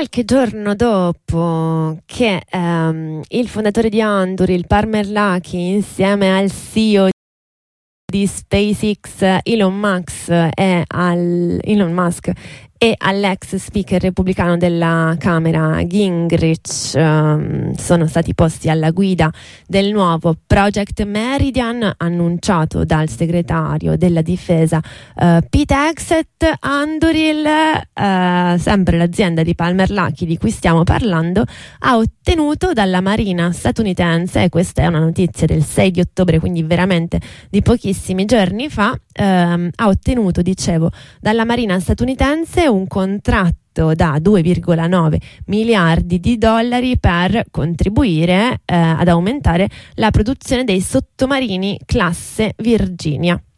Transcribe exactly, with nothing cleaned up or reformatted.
qualche giorno dopo che ehm, il fondatore di Anduril, Palmer Luckey, insieme al C E O di SpaceX, Elon Musk, e al, Elon Musk e all'ex speaker repubblicano della Camera Gingrich um, sono stati posti alla guida del nuovo Project Meridian annunciato dal segretario della difesa uh, Pete Hegseth. Anduril, uh, sempre l'azienda di Palmer Luckey di cui stiamo parlando, ha ottenuto dalla Marina statunitense, e questa è una notizia del sei di ottobre, quindi veramente di pochissimi giorni fa, ehm, ha ottenuto, dicevo, dalla Marina statunitense un contratto da due virgola nove miliardi di dollari per contribuire eh, ad aumentare la produzione dei sottomarini classe Virginia.